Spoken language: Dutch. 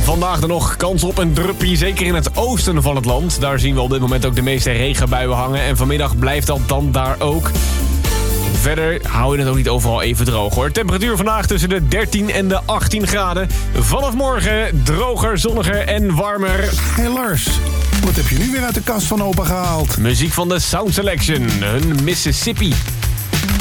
Vandaag dan nog kans op een druppie, zeker in het oosten van het land. Daar zien we op dit moment ook de meeste regenbuien hangen. En vanmiddag blijft dat dan daar ook. Verder hou je het ook niet overal even droog, hoor. Temperatuur vandaag tussen de 13 en de 18 graden. Vanaf morgen droger, zonniger en warmer. Hey Lars, wat heb je nu weer uit de kast van opa gehaald? Muziek van de Sound Selection, hun Mississippi.